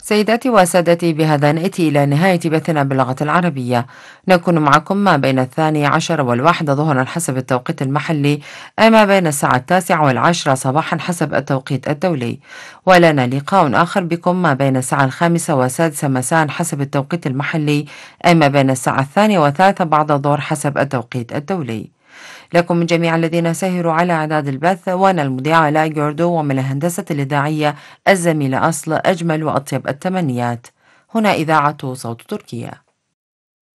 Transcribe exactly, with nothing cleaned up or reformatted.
سيداتي وسادتي، بهذا نأتي إلى نهاية بثنا باللغة العربية. نكون معكم ما بين الثاني عشر والواحدة ظهرا حسب التوقيت المحلي، أي ما بين الساعة التاسعة والعاشرة صباحا حسب التوقيت الدولي. ولنا لقاء آخر بكم ما بين الساعة الخامسة والسادسة مساء حسب التوقيت المحلي، أي ما بين الساعة الثانية والثالثة بعد الظهر حسب التوقيت الدولي. لكم من جميع الذين سهروا على إعداد البث، وأنا المذيعة آلاء جوردو، ومن الهندسة الإذاعية الزميلة أصل، أجمل وأطيب التمنيات. هنا إذاعة صوت تركيا.